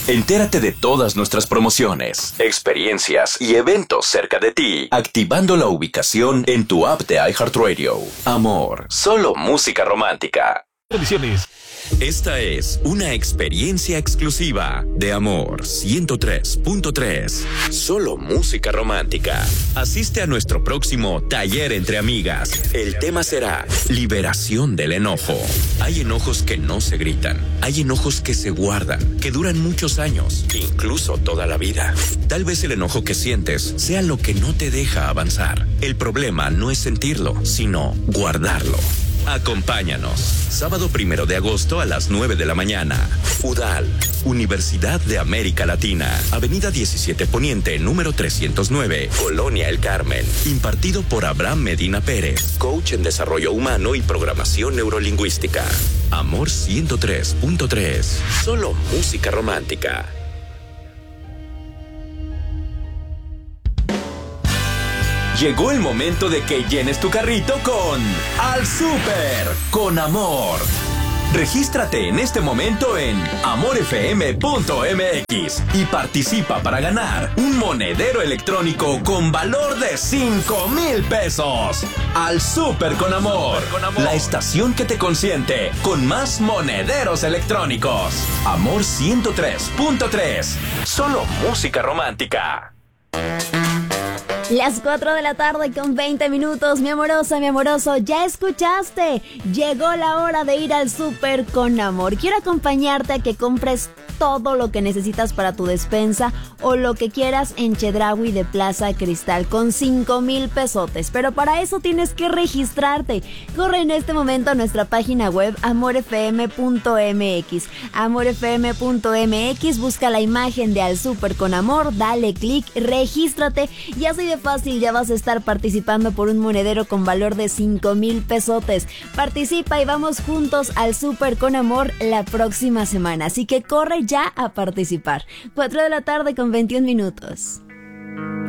Entérate de todas nuestras promociones, experiencias y eventos cerca de ti, activando la ubicación en tu app de iHeartRadio. Amor, solo música romántica. Ediciones. Esta es una experiencia exclusiva de Amor 103.3. Solo música romántica. Asiste a nuestro próximo taller entre amigas. El tema será liberación del enojo. Hay enojos que no se gritan. Hay enojos que se guardan, que duran muchos años, incluso toda la vida. Tal vez el enojo que sientes sea lo que no te deja avanzar. El problema no es sentirlo, sino guardarlo. Acompáñanos. Sábado 1 de agosto a las 9 de la mañana. UDAL, Universidad de América Latina. Avenida 17 Poniente, número 309, Colonia El Carmen. Impartido por Abraham Medina Pérez, coach en desarrollo humano y programación neurolingüística. Amor 103.3. Solo música romántica. Llegó el momento de que llenes tu carrito con Al Súper con Amor. Regístrate en este momento en amorfm.mx y participa para ganar un monedero electrónico con valor de 5,000 pesos. Al Súper con Amor, la estación que te consiente con más monederos electrónicos. Amor 103.3, solo música romántica. Las 4 de la tarde con 20 minutos, mi amorosa, mi amoroso, ya escuchaste, llegó la hora de ir al súper con Amor. Quiero acompañarte a que compres todo lo que necesitas para tu despensa o lo que quieras en Chedraui de Plaza Cristal con 5,000 pesotes, pero para eso tienes que registrarte. Corre en este momento a nuestra página web amorfm.mx, amorfm.mx, busca la imagen de Al Súper con Amor, dale clic, regístrate y así de fácil ya vas a estar participando por un monedero con valor de 5,000 pesotes. Participa y vamos juntos al Súper con Amor la próxima semana, así que corre ya a participar. 4 de la tarde con 21 minutos.